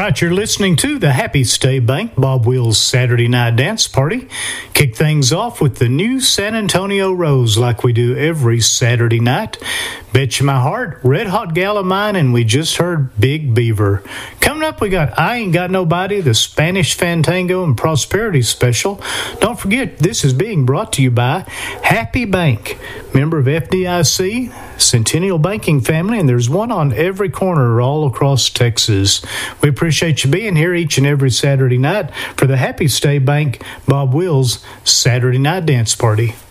right, you're listening to the Happy State Bank Bob Wills Saturday Night Dance Party. Kick things off with the new San Antonio Rose like we do every Saturday night. Bet You My Heart, Red Hot Gal of Mine, and we just heard Big Beaver. Coming up, we got I Ain't Got Nobody, the Spanish Fantango, and Prosperity Special. Don't forget, this is being brought to you by Happy Bank, member of FDIC, Centennial Banking Family, and there's one on every corner all across Texas. We appreciate you being here each and every Saturday night for the Happy State Bank Bob Wills Saturday Night Dance Party.